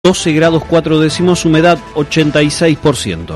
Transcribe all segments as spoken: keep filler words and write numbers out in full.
doce grados cuatro décimos, humedad ochenta y seis por ciento.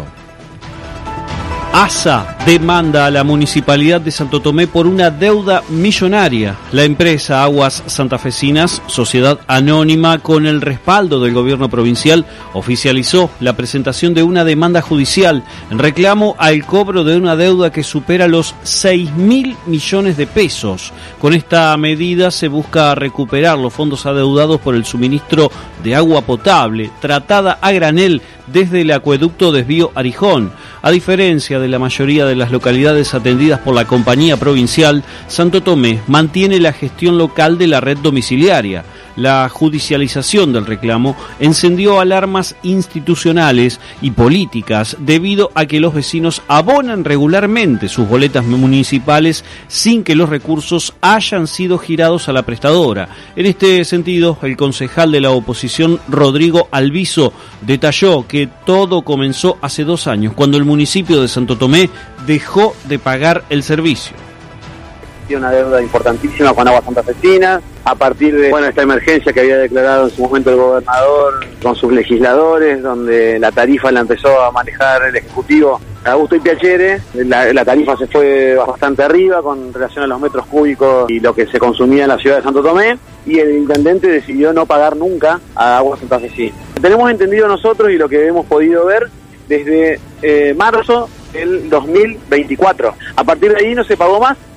ASA demanda a la Municipalidad de Santo Tomé por una deuda millonaria. La empresa Aguas Santafesinas, sociedad anónima con el respaldo del gobierno provincial, oficializó la presentación de una demanda judicial en reclamo al cobro de una deuda que supera los seis mil millones de pesos. Con esta medida se busca recuperar los fondos adeudados por el suministro de agua potable, tratada a granel desde el acueducto Desvío Arijón. A diferencia de la mayoría de las localidades atendidas por la compañía provincial, Santo Tomé mantiene la gestión local de la red domiciliaria. La judicialización del reclamo encendió alarmas institucionales y políticas debido a que los vecinos abonan regularmente sus boletas municipales sin que los recursos hayan sido girados a la prestadora. En este sentido, el concejal de la oposición, Rodrigo Alviso, detalló que todo comenzó hace dos años, cuando el municipio de Santo Tomé dejó de pagar el servicio. Una deuda importantísima con Aguas Santafesinas, a partir de bueno esta emergencia que había declarado en su momento el gobernador con sus legisladores, donde la tarifa la empezó a manejar el Ejecutivo Augusto Ipiacere, la, la tarifa se fue bastante arriba con relación a los metros cúbicos y lo que se consumía en la ciudad de Santo Tomé, y el intendente decidió no pagar nunca a Aguas Santafesinas. Tenemos entendido nosotros y lo que hemos podido ver desde eh, marzo del dos mil veinticuatro. A partir de ahí no se pagó más.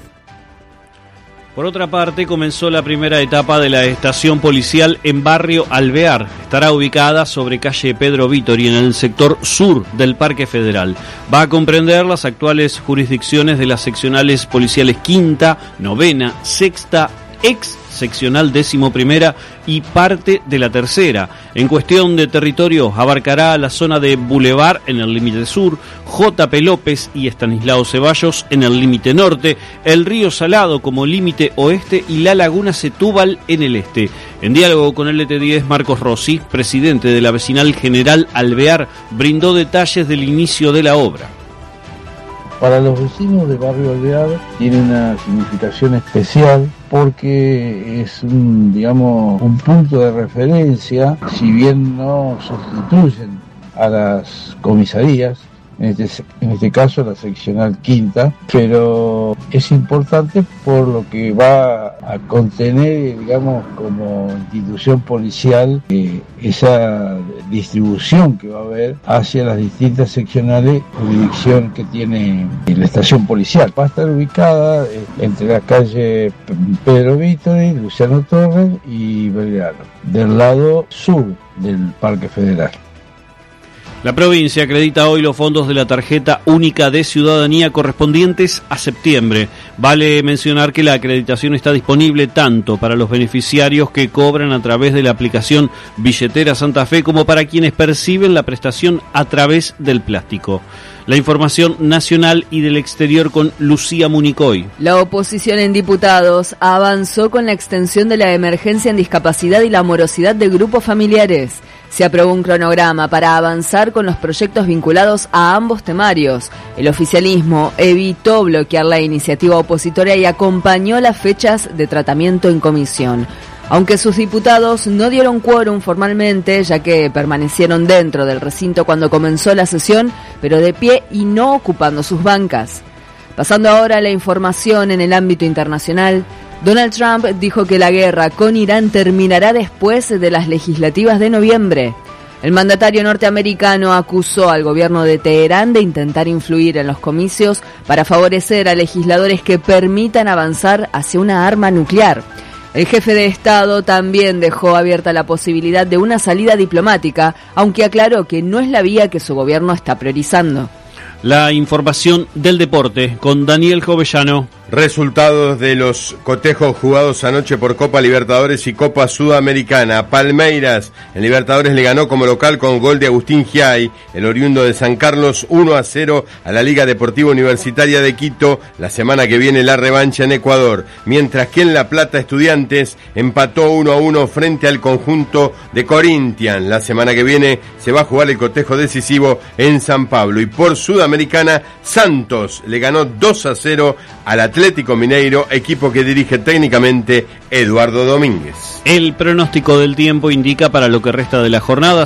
Por otra parte, comenzó la primera etapa de la estación policial en Barrio Alvear. Estará ubicada sobre calle Pedro Vítori, en el sector sur del Parque Federal. Va a comprender las actuales jurisdicciones de las seccionales policiales quinta, novena, sexta, ex seccional décimo primera y parte de la tercera. En cuestión de territorio, abarcará la zona de Boulevard en el límite sur, J P López y Estanislao Ceballos en el límite norte, el Río Salado como límite oeste y la Laguna Setúbal en el este. En diálogo con el E T diez, Marcos Rossi, presidente de la vecinal General Alvear, brindó detalles del inicio de la obra. Para los vecinos de Barrio Alvear tiene una significación especial porque es un, digamos, un punto de referencia, si bien no sustituyen a las comisarías, en este, en este caso la seccional quinta, pero es importante por lo que va a contener, digamos, como institución policial, eh, esa distribución que va a haber hacia las distintas seccionales jurisdicción que tiene la estación policial. Va a estar ubicada eh, entre la calle Pedro Vítori, Luciano Torres y Belgrano, del lado sur del Parque Federal. La provincia acredita hoy los fondos de la tarjeta única de ciudadanía correspondientes a septiembre. Vale mencionar que la acreditación está disponible tanto para los beneficiarios que cobran a través de la aplicación Billetera Santa Fe como para quienes perciben la prestación a través del plástico. La información nacional y del exterior con Lucía Municoy. La oposición en diputados avanzó con la extensión de la emergencia en discapacidad y la morosidad de grupos familiares. Se aprobó un cronograma para avanzar con los proyectos vinculados a ambos temarios. El oficialismo evitó bloquear la iniciativa opositora y acompañó las fechas de tratamiento en comisión. Aunque sus diputados no dieron quórum formalmente, ya que permanecieron dentro del recinto cuando comenzó la sesión, pero de pie y no ocupando sus bancas. Pasando ahora a la información en el ámbito internacional, Donald Trump dijo que la guerra con Irán terminará después de las legislativas de noviembre. El mandatario norteamericano acusó al gobierno de Teherán de intentar influir en los comicios para favorecer a legisladores que permitan avanzar hacia una arma nuclear. El jefe de Estado también dejó abierta la posibilidad de una salida diplomática, aunque aclaró que no es la vía que su gobierno está priorizando. La información del deporte con Daniel Jovellano. Resultados de los cotejos jugados anoche por Copa Libertadores y Copa Sudamericana. Palmeiras en Libertadores le ganó como local con gol de Agustín Giai, el oriundo de San Carlos, uno a cero a la Liga Deportiva Universitaria de Quito. La semana que viene la revancha en Ecuador. Mientras que en La Plata Estudiantes empató uno a uno frente al conjunto de Corinthians. La semana que viene se va a jugar el cotejo decisivo en San Pablo. Y por Sudamericana, Santos le ganó dos a cero al Atlético Mineiro, equipo que dirige técnicamente Eduardo Domínguez. El pronóstico del tiempo indica para lo que resta de la jornada